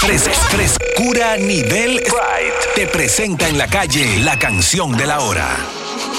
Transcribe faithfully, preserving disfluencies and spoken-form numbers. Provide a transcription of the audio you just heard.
Fres frescura nivel Sprite te presenta en la calle la canción de la hora.